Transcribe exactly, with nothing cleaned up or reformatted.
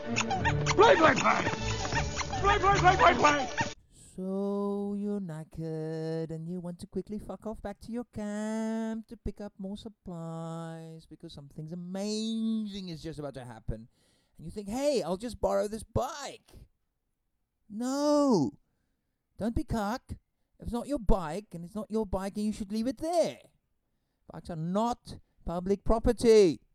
Play, play, play! Play, play, play, play, play! So you're knackered and you want to quickly fuck off back to your camp to pick up more supplies because something amazing is just about to happen. And you think, hey, I'll just borrow this bike. No! Don't be cock. If it's not your bike, and it's not your bike, and you should leave it there. Bikes are not public property.